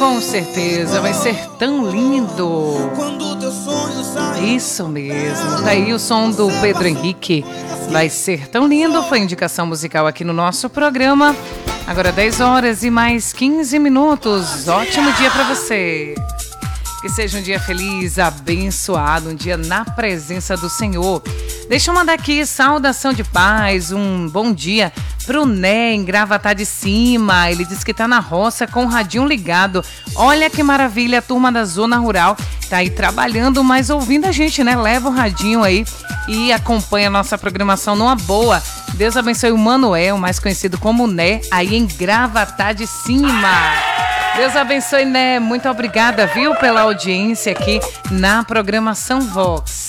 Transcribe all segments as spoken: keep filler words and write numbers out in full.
Com certeza, vai ser tão lindo. Isso mesmo. Tá aí o som do Pedro Henrique. Vai ser tão lindo. Foi indicação musical aqui no nosso programa. Agora dez horas e mais quinze minutos. Ótimo dia para você. Que seja um dia feliz, abençoado, um dia na presença do Senhor. Deixa eu mandar aqui saudação de paz, um bom dia pro Né, em Gravatá de Cima. Ele disse que tá na roça com o radinho ligado. Olha que maravilha, a turma da Zona Rural tá aí trabalhando, mas ouvindo a gente, né? Leva o radinho aí e acompanha a nossa programação numa boa. Deus abençoe o Manuel, mais conhecido como Né, aí em Gravatá de Cima. Deus abençoe, Né? Muito obrigada, viu, pela audiência aqui na programação Vox.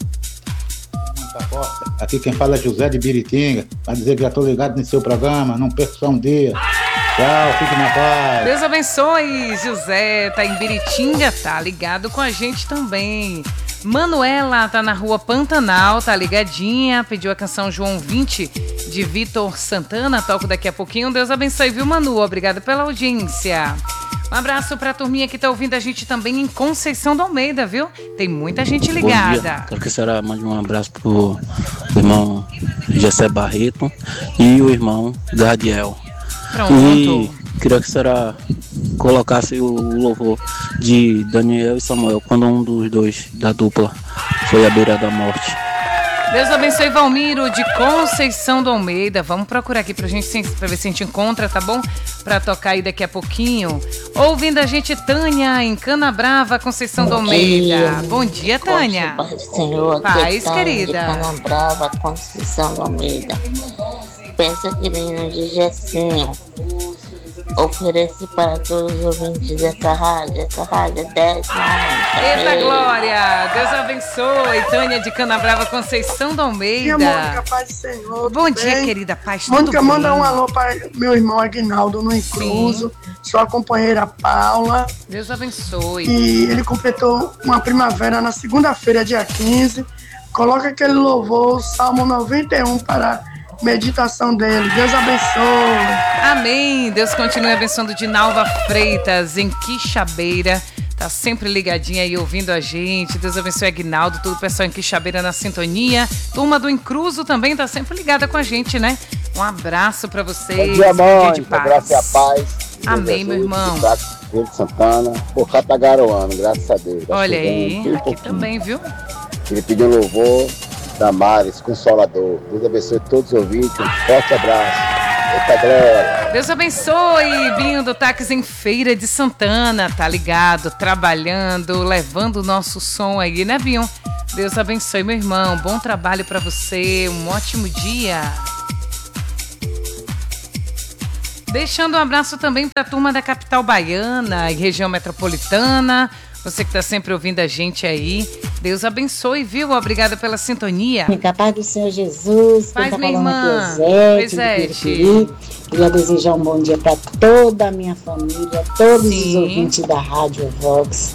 Aqui quem fala é José de Biritinga, para dizer que já estou ligado no seu programa, não perca só um dia. Tchau, fique na paz. Deus abençoe, José, tá em Biritinga, tá ligado com a gente também. Manuela tá na rua Pantanal, tá ligadinha, pediu a canção João vinte de Vitor Santana, toco daqui a pouquinho. Deus abençoe, viu, Manu? Obrigada pela audiência. Um abraço pra turminha que tá ouvindo a gente também em Conceição do Almeida, viu? Tem muita gente ligada. Bom dia. Quero que a senhora mande um abraço pro irmão Jessé Barreto e o irmão Gardiel. Pronto. E queria que a senhora colocasse o louvor de Daniel e Samuel, quando um dos dois da dupla foi à beira da morte. Deus abençoe, Valmiro de Conceição do Almeida. Vamos procurar aqui pra gente, pra ver se a gente encontra, tá bom? Pra tocar aí daqui a pouquinho. Ouvindo a gente, Tânia, em Canabrava, Conceição Bom do Almeida. dia. Bom dia, Tânia. Paz do Senhor, paz, Tânia, querida. de Canabrava, Conceição do Almeida. Pensa que menino de Gessinho. Oferece para todos os ouvintes dessa rádio. Essa rádio é dez, Eita glória! Deus abençoe. Tânia de Canabrava, Conceição do Almeida. Bom dia, Mônica, paz do Senhor. Bom dia, bem? querida, paz, Mônica, tudo bem? manda um alô para meu irmão Aguinaldo no Incluso, sua companheira Paula. Deus abençoe. E ele completou uma primavera na segunda-feira, dia quinze. Coloca aquele louvor, Salmo noventa e um, para meditação dele. Deus abençoe. Amém. Deus continue abençoando de Nalva Freitas, em Quixabeira. Tá sempre ligadinha aí ouvindo a gente. Deus abençoe Aguinaldo, todo o pessoal em Quixabeira na sintonia. Turma do Incruso também tá sempre ligada com a gente, né? Um abraço pra vocês. Bom dia, mãe. de paz. Graça e a paz. Amém, meu irmão. De Santana, por cá tá garoando, graças a Deus. Olha aí, aqui pouquinho. Também, viu? Ele pediu louvor da Maris, Consolador. Deus abençoe todos os ouvintes. Um forte abraço. Eita glória. Deus abençoe, Binho do Táxi em Feira de Santana, tá ligado, trabalhando, levando o nosso som aí, né, Binho? Deus abençoe, meu irmão, bom trabalho pra você, um ótimo dia. Deixando um abraço também pra turma da capital baiana e região metropolitana, você que tá sempre ouvindo a gente aí. Deus abençoe, viu? Obrigada pela sintonia. Paz do Senhor Jesus. Paz, tá minha irmã. Oi, Zete. Queria desejar um bom dia para toda a minha família, todos Sim. os ouvintes da Rádio Vox.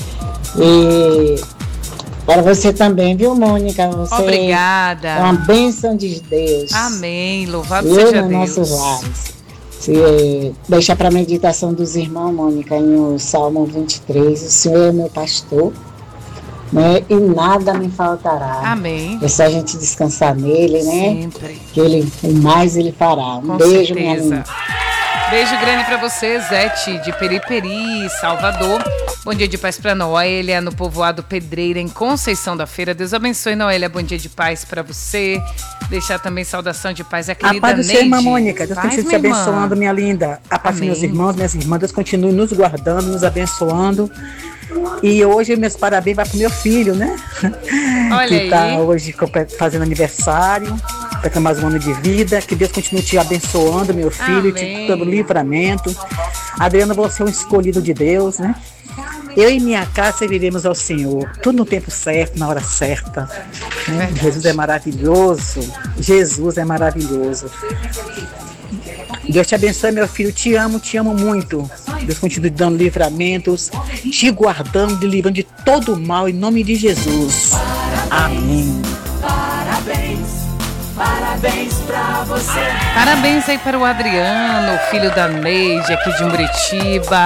E para você também, viu, Mônica? Você Obrigada. É uma bênção de Deus. Amém. Louvado Eu seja nos Deus. nossos lares. Se deixar para a meditação dos irmãos, Mônica, em o Salmo vinte e três, o Senhor é meu pastor, né, e nada me faltará. Amém. É só a gente descansar nele, né? Sempre. Que ele, o mais ele fará. Um Com beijo, certeza. minha linda. Beijo grande pra você, Zete, de Periperi, Salvador. Bom dia de paz pra Noélia, no povoado Pedreira, em Conceição da Feira. Deus abençoe, Noélia. Bom dia de paz pra você. Deixar também saudação de paz à querida A paz do Neide. Senhor, irmã Mônica. Deus Paz, continue te minha irmã. abençoando, minha linda. A paz dos meus irmãos, minhas irmãs. Deus continue nos guardando, nos abençoando. E hoje meus parabéns vai pro meu filho, né? Olha que aí. tá hoje fazendo aniversário, para ter mais um ano de vida. Que Deus continue te abençoando, meu filho, Amém. te dando livramento. Adriana, você é um escolhido de Deus, né? Eu e minha casa serviremos ao Senhor, tudo no tempo certo, na hora certa, né? Jesus é maravilhoso, Jesus é maravilhoso. Deus te abençoe, meu filho, te amo, te amo muito. Deus continue dando livramentos, te guardando, te livrando de todo o mal, em nome de Jesus. Amém. Parabéns, parabéns pra você. Parabéns aí para o Adriano, filho da Neide, aqui de Muritiba.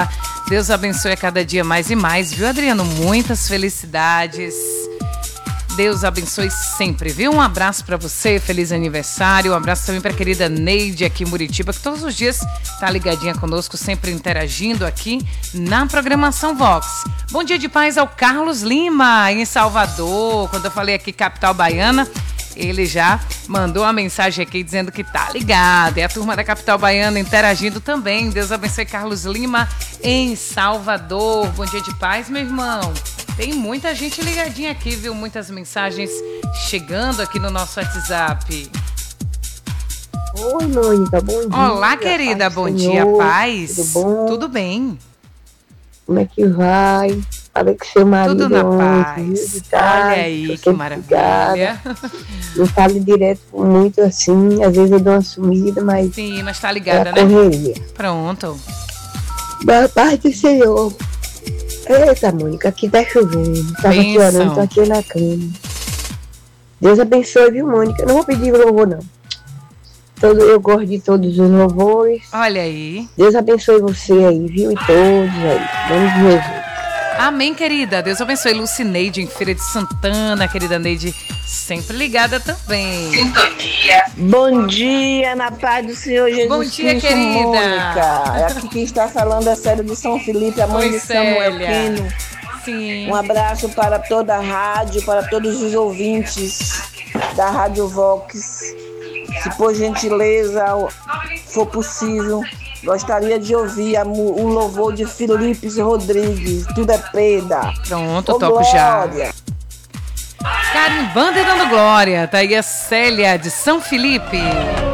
Deus abençoe a cada dia mais e mais, viu, Adriano? Muitas felicidades. Deus abençoe sempre, viu? Um abraço pra você, feliz aniversário. Um abraço também pra querida Neide aqui em Muritiba, que todos os dias tá ligadinha conosco, sempre interagindo aqui na programação Vox. Bom dia de paz ao Carlos Lima, em Salvador. Quando eu falei aqui capital baiana, ele já mandou uma mensagem aqui dizendo que tá ligado. É a turma da capital baiana interagindo também. Deus abençoe Carlos Lima em Salvador. Bom dia de paz, meu irmão. Tem muita gente ligadinha aqui, viu? Muitas mensagens chegando aqui no nosso WhatsApp. Oi, Mônica, bom dia. Olá, querida, bom dia, paz. Tudo bom? Tudo bem. Como é que vai? Falei que seu marido Tudo na ontem, paz. tá? Olha aí, Tô que sempre maravilha. ligada. Não falo direto muito assim, às vezes eu dou uma sumida, mas... Sim, mas tá ligada, é né? correria. Pronto. Boa tarde, Senhor. Eita, Mônica, aqui tá chovendo. Tava aqui orando, tô aqui na cama. Deus abençoe, viu, Mônica? Eu não vou pedir louvor, não. Todo, eu gosto de todos os louvores. Olha aí. Deus abençoe você aí, viu? E todos aí. Vamos de Jesus. Amém, querida. Deus abençoe. Lucineide em Feira de Santana, querida Neide, sempre ligada também. Sintonia. Bom dia, na paz do Senhor Jesus Bom dia, Cristo, querida. Mônica. Aqui quem está falando é Célia de São Felipe, a mãe Oi, de Samuel Célia. Pino. Sim. Um abraço para toda a rádio, para todos os ouvintes da Rádio Vox. Se por gentileza for possível, gostaria de ouvir a, o louvor de Felipe Rodrigues, Tudo é Perda. Pronto, Ô, topo Glória. já. Carimbando e dando glória. Tá aí a Célia de São Felipe.